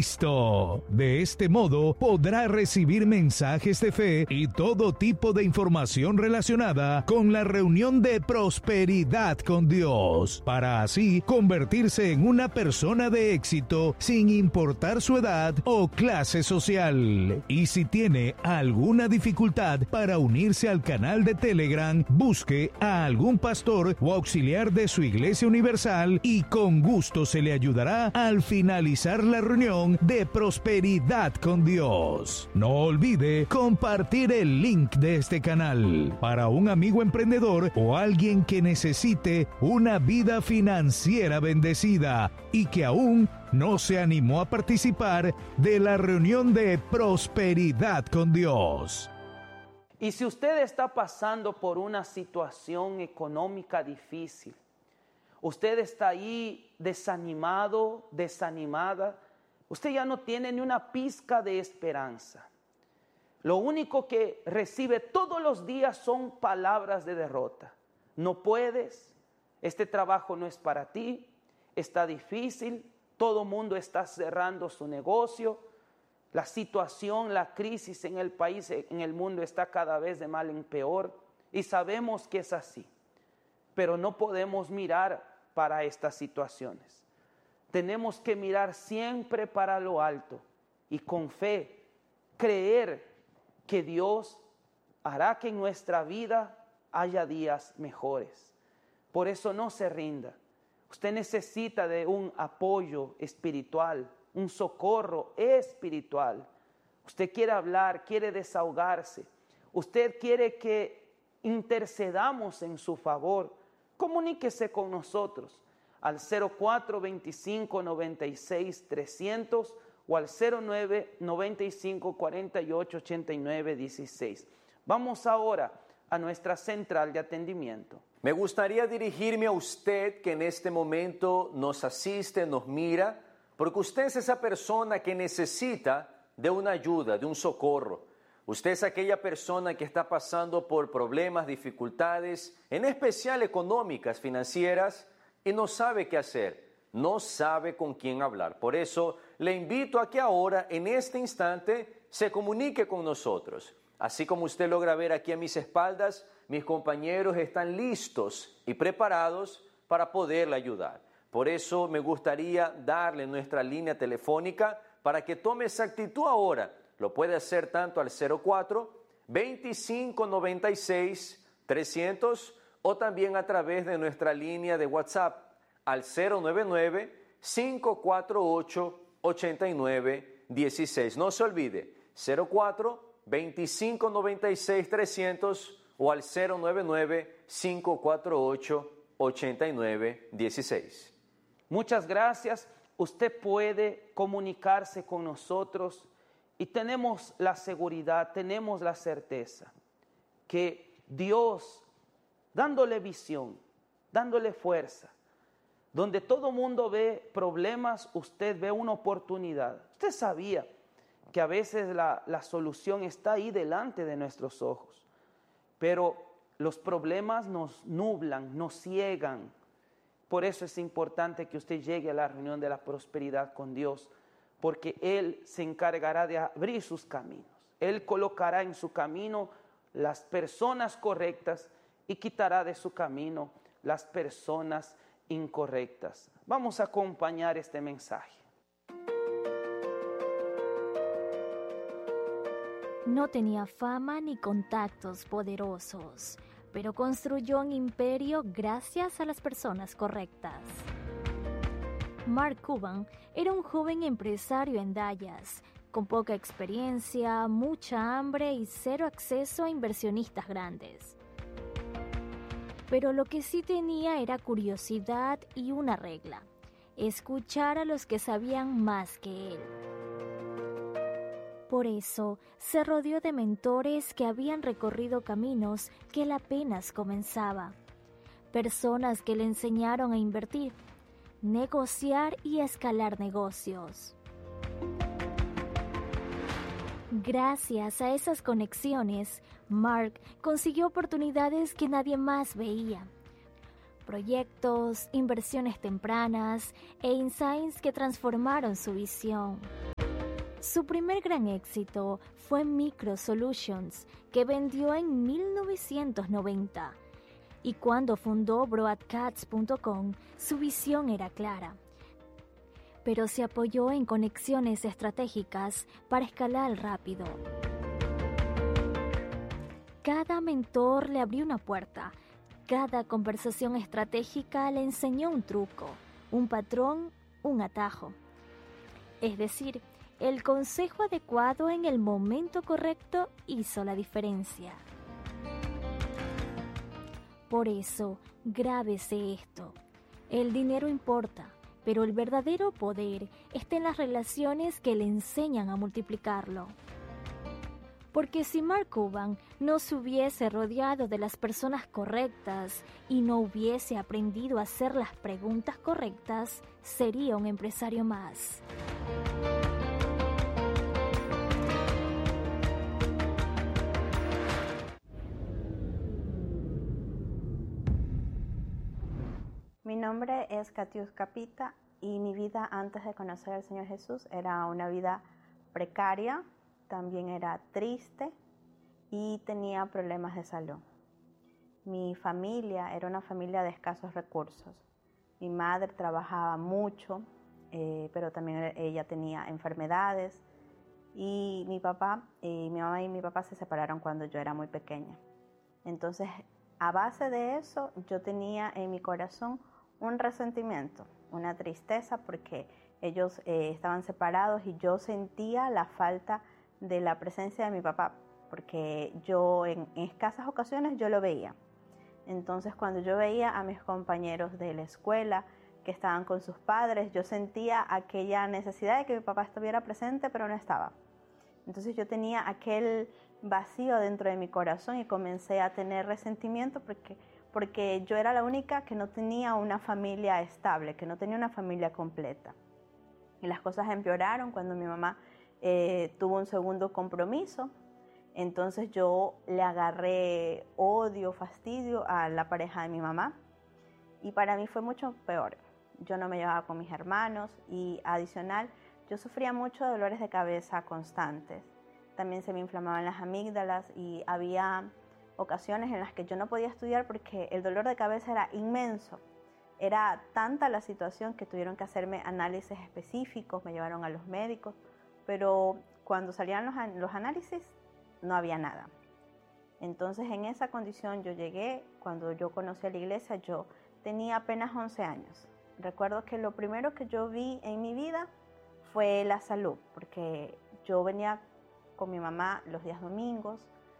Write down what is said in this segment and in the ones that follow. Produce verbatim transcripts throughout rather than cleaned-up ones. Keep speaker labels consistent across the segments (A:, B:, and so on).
A: Cristo. De este modo podrá recibir mensajes de fe y todo tipo de información relacionada con la reunión de prosperidad con Dios, para así convertirse en una persona de éxito sin importar su edad o clase social. Y si tiene alguna dificultad para unirse al canal de Telegram, busque a algún pastor o auxiliar de su Iglesia Universal y con gusto se le ayudará al finalizar la reunión de prosperidad con Dios. No olvide compartir el link de este canal para un amigo emprendedor o alguien que necesite una vida financiera bendecida y que aún no se animó a participar de la reunión de prosperidad con Dios.
B: Y si usted está pasando por una situación económica difícil, usted está ahí desanimado, desanimada, usted ya no tiene ni una pizca de esperanza. Lo único que recibe todos los días son palabras de derrota. No puedes, este trabajo no es para ti, está difícil, todo el mundo está cerrando su negocio, la situación, la crisis en el país, en el mundo está cada vez de mal en peor y sabemos que es así, pero no podemos mirar para estas situaciones. Tenemos que mirar siempre para lo alto y con fe creer que Dios hará que en nuestra vida haya días mejores. Por eso no se rinda. Usted necesita de un apoyo espiritual, un socorro espiritual. Usted quiere hablar, quiere desahogarse. Usted quiere que intercedamos en su favor. Comuníquese con nosotros al cero cuatro veinticinco noventa y seis trescientos o al cero nueve noventa y cinco cuarenta y ocho ochenta y nueve dieciséis. Vamos ahora a nuestra central de atendimiento.
C: Me gustaría dirigirme a usted que en este momento nos asiste, nos mira, porque usted es esa persona que necesita de una ayuda, de un socorro. Usted es aquella persona que está pasando por problemas, dificultades, en especial económicas, financieras, y no sabe qué hacer, no sabe con quién hablar. Por eso le invito a que ahora, en este instante, se comunique con nosotros. Así como usted logra ver aquí a mis espaldas, mis compañeros están listos y preparados para poderle ayudar. Por eso me gustaría darle nuestra línea telefónica para que tome esa actitud ahora. Lo puede hacer tanto al cero cuatro veinticinco noventa y seis trescientos o también a través de nuestra línea de WhatsApp al cero nueve nueve cinco cuatro ocho ocho nueve uno seis. No se olvide, cero cuatro veinticinco noventa y seis trescientos o al cero nueve nueve cinco cuatro ocho ocho nueve uno seis.
B: Muchas gracias. Usted puede comunicarse con nosotros y tenemos la seguridad, tenemos la certeza que Dios, dándole visión, dándole fuerza, donde todo mundo ve problemas, usted ve una oportunidad. Usted sabía que a veces la, la solución está ahí delante de nuestros ojos, pero los problemas nos nublan, nos ciegan. Por eso es importante que usted llegue a la reunión de la prosperidad con Dios, porque Él se encargará de abrir sus caminos. Él colocará en su camino las personas correctas y quitará de su camino las personas incorrectas. Vamos a acompañar este mensaje.
D: No tenía fama ni contactos poderosos, pero construyó un imperio gracias a las personas correctas. Mark Cuban era un joven empresario en Dallas, con poca experiencia, mucha hambre y cero acceso a inversionistas grandes. Pero lo que sí tenía era curiosidad y una regla: escuchar a los que sabían más que él. Por eso, se rodeó de mentores que habían recorrido caminos que él apenas comenzaba. Personas que le enseñaron a invertir, negociar y escalar negocios. Gracias a esas conexiones, Mark consiguió oportunidades que nadie más veía. Proyectos, inversiones tempranas e insights que transformaron su visión. Su primer gran éxito fue Micro Solutions, que vendió en mil novecientos noventa. Y cuando fundó Broadcast punto com, su visión era clara. Pero se apoyó en conexiones estratégicas para escalar rápido. Cada mentor le abrió una puerta. Cada conversación estratégica le enseñó un truco, un patrón, un atajo. Es decir, el consejo adecuado en el momento correcto hizo la diferencia. Por eso, grábese esto. El dinero importa, pero el verdadero poder está en las relaciones que le enseñan a multiplicarlo. Porque si Mark Cuban no se hubiese rodeado de las personas correctas y no hubiese aprendido a hacer las preguntas correctas, sería un empresario más.
E: Mi nombre es Katiuska Pita y mi vida antes de conocer al Señor Jesús era una vida precaria, también era triste y tenía problemas de salud. Mi familia era una familia de escasos recursos. Mi madre trabajaba mucho, eh, pero también ella tenía enfermedades y mi papá, y mi mamá y mi papá se separaron cuando yo era muy pequeña. Entonces, a base de eso, yo tenía en mi corazón un resentimiento, una tristeza porque ellos eh, estaban separados y yo sentía la falta de la presencia de mi papá, porque yo en, en escasas ocasiones yo lo veía. Entonces cuando yo veía a mis compañeros de la escuela que estaban con sus padres, yo sentía aquella necesidad de que mi papá estuviera presente, pero no estaba. Entonces yo tenía aquel vacío dentro de mi corazón y comencé a tener resentimiento porque, porque yo era la única que no tenía una familia estable, que no tenía una familia completa. Y las cosas empeoraron cuando mi mamá Eh, tuvo un segundo compromiso, entonces yo le agarré odio, fastidio a la pareja de mi mamá y para mí fue mucho peor. Yo no me llevaba con mis hermanos y adicional yo sufría mucho de dolores de cabeza constantes. También se me inflamaban las amígdalas y había ocasiones en las que yo no podía estudiar porque el dolor de cabeza era inmenso. Era tanta la situación que tuvieron que hacerme análisis específicos, me llevaron a los médicos. Pero cuando salían los, los análisis no había nada. Entonces en esa condición yo llegué, cuando yo conocí a la iglesia yo tenía apenas once años. Recuerdo que lo primero que yo vi en mi vida fue la salud, porque yo venía con mi mamá los días domingos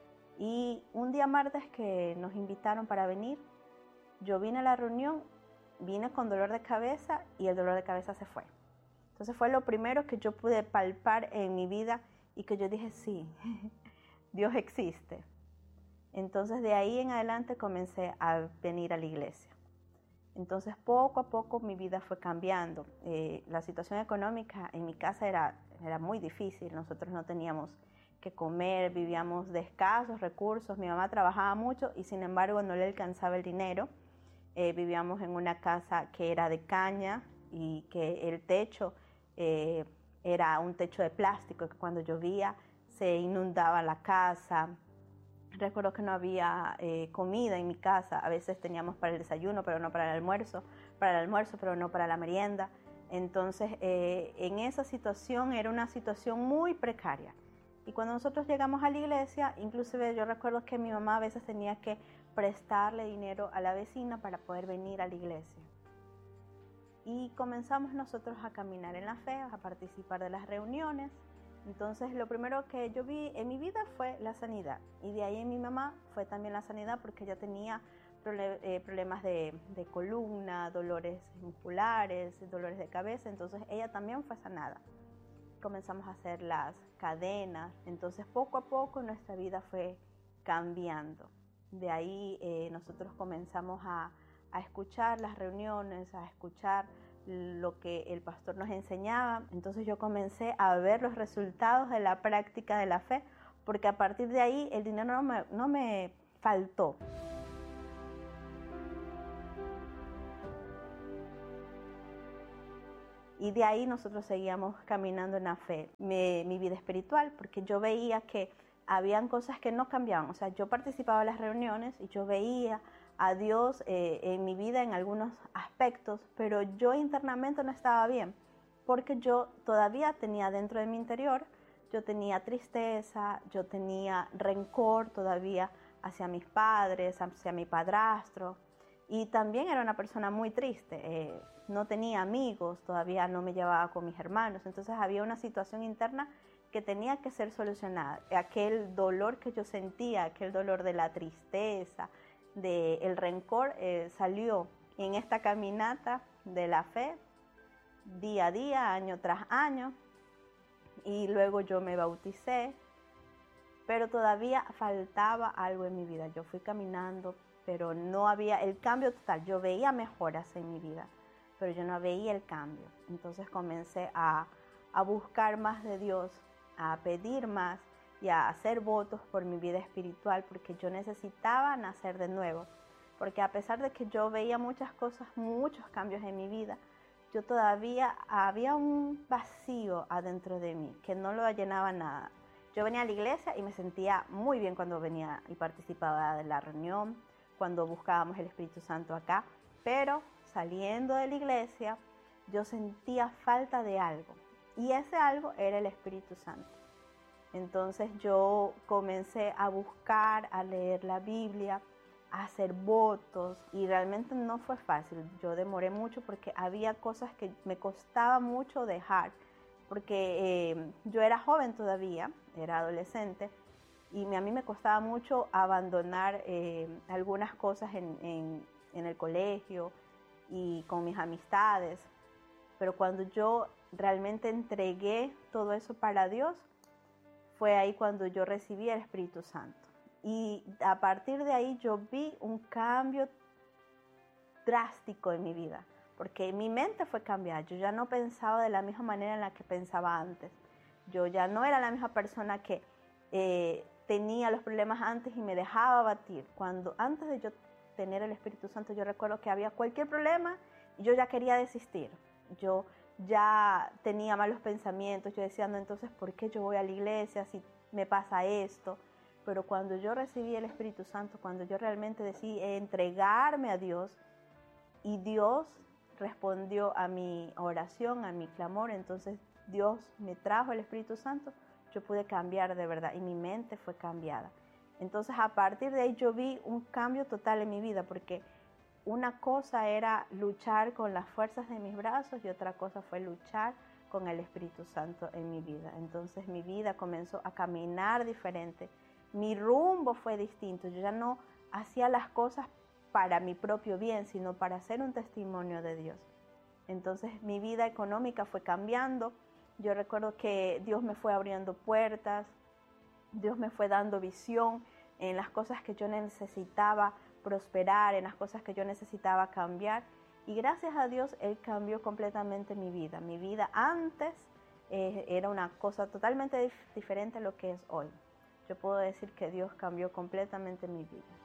E: y un día martes que nos invitaron para venir, yo vine a la reunión, vine con dolor de cabeza y el dolor de cabeza se fue. Entonces fue lo primero que yo pude palpar en mi vida y que yo dije, sí, Dios existe. Entonces de ahí en adelante comencé a venir a la iglesia. Entonces poco a poco mi vida fue cambiando. Eh, la situación económica en mi casa era, era muy difícil. Nosotros no teníamos que comer, vivíamos de escasos recursos. Mi mamá trabajaba mucho y sin embargo no le alcanzaba el dinero. Eh, vivíamos en una casa que era de caña y que el techo Eh, era un techo de plástico que cuando llovía se inundaba la casa. Recuerdo que no había eh, comida en mi casa, a veces teníamos para el desayuno pero no para el almuerzo, para el almuerzo pero no para la merienda. Entonces eh, en esa situación era una situación muy precaria. Y cuando nosotros llegamos a la iglesia, inclusive yo recuerdo que mi mamá a veces tenía que prestarle dinero a la vecina para poder venir a la iglesia. Y comenzamos nosotros a caminar en la fe, a participar de las reuniones. Entonces lo primero que yo vi en mi vida fue la sanidad. Y de ahí en mi mamá fue también la sanidad porque ella tenía problemas de, de columna, dolores musculares, dolores de cabeza. Entonces ella también fue sanada. Comenzamos a hacer las cadenas. Entonces poco a poco nuestra vida fue cambiando. De ahí eh, nosotros comenzamos a a escuchar las reuniones, a escuchar lo que el pastor nos enseñaba. Entonces yo comencé a ver los resultados de la práctica de la fe, porque a partir de ahí el dinero no me, no me faltó. Y de ahí nosotros seguíamos caminando en la fe, mi, mi vida espiritual, porque yo veía que habían cosas que no cambiaban. O sea, yo participaba en las reuniones y yo veía a Dios eh, en mi vida en algunos aspectos, pero yo internamente no estaba bien, porque yo todavía tenía dentro de mi interior, yo tenía tristeza, yo tenía rencor todavía hacia mis padres, hacia mi padrastro, y también era una persona muy triste, eh, no tenía amigos, todavía no me llevaba con mis hermanos, entonces había una situación interna que tenía que ser solucionada. Aquel dolor que yo sentía, aquel dolor de la tristeza, del rencor, eh, salió en esta caminata de la fe, día a día, año tras año, y luego yo me bauticé, pero todavía faltaba algo en mi vida. Yo fui caminando, pero no había el cambio total. Yo veía mejoras en mi vida, pero yo no veía el cambio. Entonces comencé a, a buscar más de Dios, a pedir más y a hacer votos por mi vida espiritual, porque yo necesitaba nacer de nuevo. Porque a pesar de que yo veía muchas cosas, muchos cambios en mi vida, yo todavía había un vacío adentro de mí que no lo llenaba nada. Yo venía a la iglesia y me sentía muy bien cuando venía y participaba de la reunión, cuando buscábamos el Espíritu Santo acá, pero saliendo de la iglesia yo sentía falta de algo, y ese algo era el Espíritu Santo. Entonces yo comencé a buscar, a leer la Biblia, a hacer votos, y realmente no fue fácil. Yo demoré mucho porque había cosas que me costaba mucho dejar, porque eh, yo era joven todavía, era adolescente, y a mí me costaba mucho abandonar eh, algunas cosas en, en, en el colegio y con mis amistades. Pero cuando yo realmente entregué todo eso para Dios, fue ahí cuando yo recibí el Espíritu Santo. Y a partir de ahí yo vi un cambio drástico en mi vida, porque mi mente fue cambiada. Yo ya no pensaba de la misma manera en la que pensaba antes. Yo ya no era la misma persona que eh, tenía los problemas antes y me dejaba abatir. Cuando antes de yo tener el Espíritu Santo, yo recuerdo que había cualquier problema y yo ya quería desistir. Yo ya tenía malos pensamientos, yo decía, no, entonces, ¿por qué yo voy a la iglesia si me pasa esto? Pero cuando yo recibí el Espíritu Santo, cuando yo realmente decidí entregarme a Dios, y Dios respondió a mi oración, a mi clamor, entonces Dios me trajo el Espíritu Santo, yo pude cambiar de verdad y mi mente fue cambiada. Entonces a partir de ahí yo vi un cambio total en mi vida, porque una cosa era luchar con las fuerzas de mis brazos y otra cosa fue luchar con el Espíritu Santo en mi vida. Entonces mi vida comenzó a caminar diferente, mi rumbo fue distinto, yo ya no hacía las cosas para mi propio bien, sino para ser un testimonio de Dios. Entonces mi vida económica fue cambiando. Yo recuerdo que Dios me fue abriendo puertas, Dios me fue dando visión en las cosas que yo necesitaba prosperar, en las cosas que yo necesitaba cambiar. Y gracias a Dios, Él cambió completamente mi vida. Mi vida antes eh, era una cosa totalmente dif- diferente a lo que es hoy. Yo puedo decir que Dios cambió completamente mi vida.